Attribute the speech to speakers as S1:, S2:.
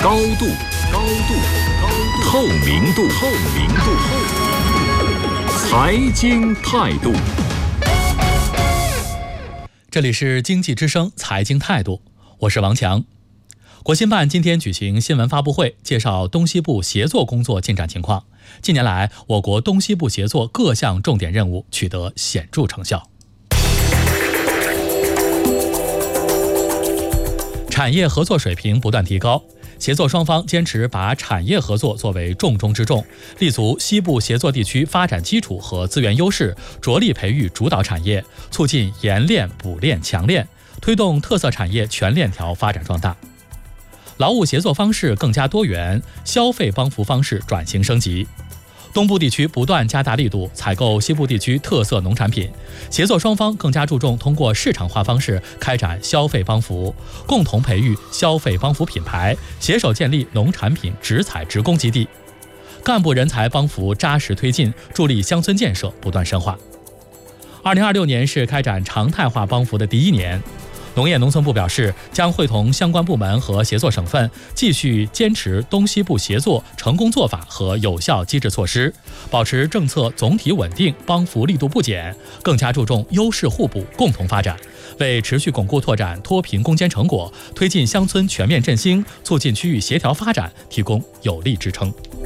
S1: 高度，透明度，财经态度。
S2: 这里是经济之声财经态度，我是王强。国新办今天举行新闻发布会，介绍东西部协作工作进展情况。近年来，我国东西部协作各项重点任务取得显著成效。产业合作水平不断提高，协作双方坚持把产业合作作为重中之重，立足西部协作地区发展基础和资源优势，着力培育主导产业，促进研炼、补炼、强炼，推动特色产业全链条发展壮大。劳务协作方式更加多元，消费帮扶方式转型升级。东部地区不断加大力度采购西部地区特色农产品，协作双方更加注重通过市场化方式开展消费帮扶，共同培育消费帮扶品牌，携手建立农产品直采直供基地。干部人才帮扶扎实推进，助力乡村建设不断深化。2026年是开展常态化帮扶的第一年。农业农村部表示，将会同相关部门和协作省份继续坚持东西部协作成功做法和有效机制措施，保持政策总体稳定，帮扶力度不减，更加注重优势互补，共同发展，为持续巩固拓展脱贫攻坚成果，推进乡村全面振兴，促进区域协调发展提供有力支撑。